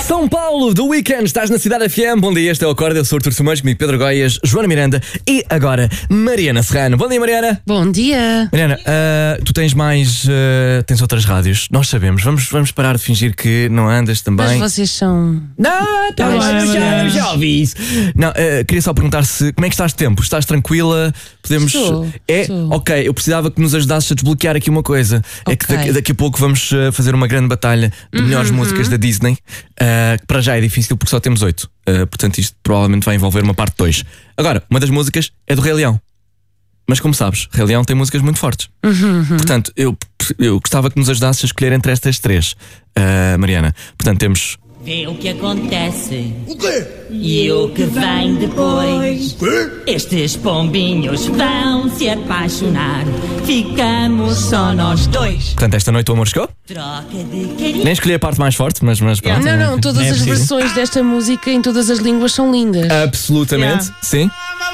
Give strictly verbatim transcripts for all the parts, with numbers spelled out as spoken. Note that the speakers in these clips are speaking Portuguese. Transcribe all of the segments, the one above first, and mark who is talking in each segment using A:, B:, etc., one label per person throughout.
A: São Paulo, do Weekend, estás na Cidade F M. Bom dia, este é o Acorda, eu sou o Artur Simões, comigo Pedro Goias, Joana Miranda e agora Mariana Serrano. Bom dia, Mariana.
B: Bom dia.
A: Mariana, uh, tu tens mais, uh, tens outras rádios, nós sabemos, vamos, vamos parar de fingir que não andas também.
B: Mas vocês são...
A: Não, tá bem, já, já, já ouvi isso. Não, uh, queria só perguntar se, como é que estás de tempo? Estás tranquila? Podemos...
B: Estou,
A: é?
B: estou.
A: Ok, eu precisava que nos ajudasses a desbloquear aqui uma coisa. É que
B: Ok.
A: daqui, daqui a pouco vamos uh, fazer uma grande batalha de melhores músicas da Disney, uh, que para já é difícil porque só temos oito. Uh, portanto, isto provavelmente vai envolver uma parte dois. Agora, uma das músicas é do Rei Leão. Mas como sabes, Rei Leão tem músicas muito fortes. Portanto, eu, eu gostava que nos ajudasses a escolher entre estas três, uh, Mariana. Portanto, temos...
C: Vê o que acontece
D: O quê?
C: e o que vem depois.
D: O quê?
C: Estes pombinhos vão se apaixonar. Ficamos só nós dois.
A: Portanto, esta noite o amor chegou.
C: Troca de carinho.
A: Nem escolhi a parte mais forte, mas, mas pronto.
B: Não, não, todas
E: É
B: as
E: possível.
B: versões desta música em todas as línguas são lindas.
A: Absolutamente, sim.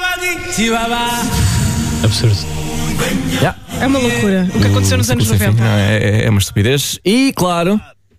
E: Absurdo.
A: Yeah.
F: É uma loucura. O que aconteceu nos anos
A: Enfim,
F: noventa.
A: não, é, é uma estupidez. E claro,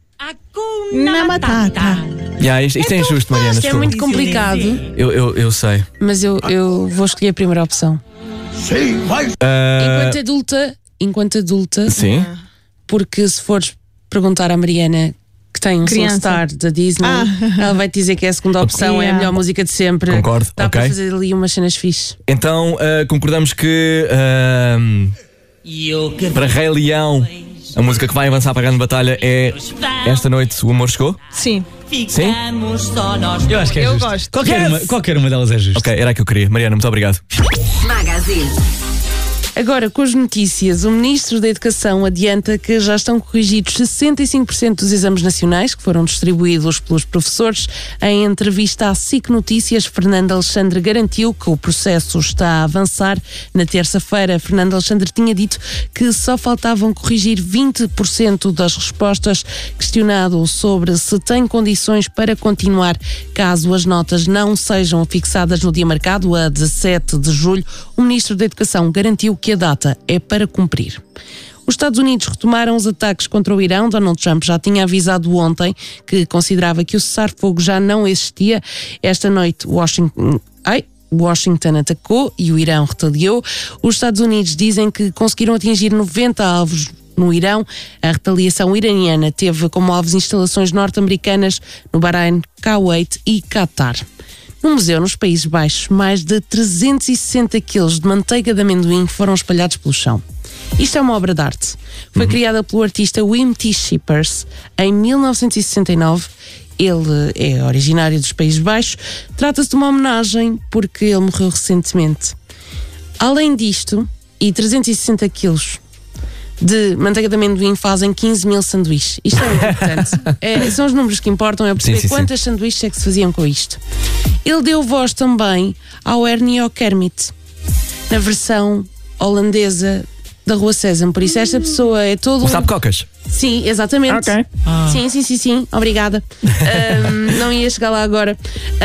C: Hakuna
F: Matata.
A: yeah, isto, isto é injusto, Mariana.
B: Isto é
A: desculpa.
B: muito complicado,
A: Eu, eu, eu sei.
B: mas eu, eu vou escolher a primeira opção.
D: Sim, vai.
B: Enquanto adulta, enquanto adulta,
A: Sim.
B: porque se fores perguntar à Mariana, que tem um
F: Criança.
B: Soulstar da Disney,
F: Ah.
B: ela vai te dizer que é a segunda opção, é a
F: Yeah.
B: melhor música de sempre.
A: Concordo,
B: Dá
A: ok.
B: para fazer ali umas cenas fixe.
A: Então uh, concordamos que uh,
C: E o que
A: para Rei Leão a música que vai avançar para a grande batalha é Esta Noite o Amor Chegou.
F: Sim.
C: ficamos só nós
E: Eu
C: dois.
E: acho que é
F: Eu
E: justo.
F: gosto.
E: Qualquer,
A: Yes!
E: uma, qualquer uma delas é justa.
A: Ok, era a que eu queria. Mariana, muito obrigado.
G: Magazine.
B: Agora, com as notícias, o Ministro da Educação adianta que já estão corrigidos sessenta e cinco por cento dos exames nacionais que foram distribuídos pelos professores. Em entrevista à S I C Notícias, Fernando Alexandre garantiu que o processo está a avançar. Na terça-feira, Fernando Alexandre tinha dito que só faltavam corrigir vinte por cento das respostas. Questionado sobre se tem condições para continuar caso as notas não sejam fixadas no dia marcado, a dezassete de julho, o Ministro da Educação garantiu que a data é para cumprir. Os Estados Unidos retomaram os ataques contra o Irão. Donald Trump já tinha avisado ontem que considerava que o cessar-fogo já não existia. Esta noite, Washington... Ai... Washington atacou e o Irão retaliou. Os Estados Unidos dizem que conseguiram atingir noventa alvos no Irão. A retaliação iraniana teve como alvos instalações norte-americanas no Bahrein, Kuwait e Qatar. No museu, nos Países Baixos, mais de trezentos e sessenta quilos de manteiga de amendoim foram espalhados pelo chão. Isto é uma obra de arte. Foi criada pelo artista Wim T. Schippers em mil novecentos e sessenta e nove. Ele é originário dos Países Baixos. Trata-se de uma homenagem porque ele morreu recentemente. Além disto, e trezentos e sessenta quilos de manteiga de amendoim fazem quinze mil sanduíches. Isto é importante. É, são os números que importam, é perceber
A: Sim, sim, sim.
B: quantas sanduíches é que se faziam com isto. Ele deu voz também ao Ernie e ao Kermit, na versão holandesa da Rua Sésamo. Por isso esta pessoa é todo
A: O
B: um...
A: Sabe Cocas.
B: Sim, exatamente.
A: Ok.
B: Sim, sim, sim, sim. Obrigada. Ahm, não ia chegar lá agora.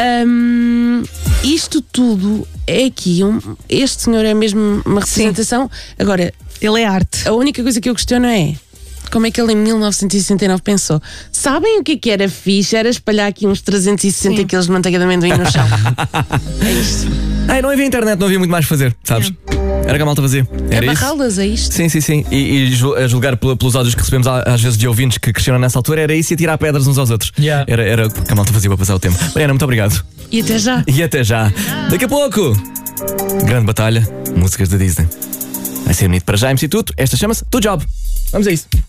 B: Ahm, isto tudo é aqui. Um, este senhor é mesmo uma representação. Agora,
F: Ele é arte.
B: a única coisa que eu questiono é como é que ele em mil novecentos e sessenta e nove pensou: sabem o que é que era fixe? Era espalhar aqui uns trezentos e sessenta
F: Sim.
B: quilos de manteiga de amendoim no chão. É isto.
A: Ai, não havia internet, não havia muito mais a fazer, sabes? Era que a malta fazia.
B: É
A: Era isso.
B: barralas, é isto.
A: Sim, sim, sim. E, e ju- a julgar pel- pelos áudios que recebemos a- às vezes de ouvintes que cresceram nessa altura, era isso e tirar pedras uns aos outros.
E: Yeah.
A: Era, era o que a malta fazia para passar o tempo. Mariana, muito obrigado.
B: E até já.
A: E até já. Daqui a pouco, grande batalha, músicas da Disney. Vai ser bonito para já, M C Tuto. Esta chama-se Do Job. Vamos a isso.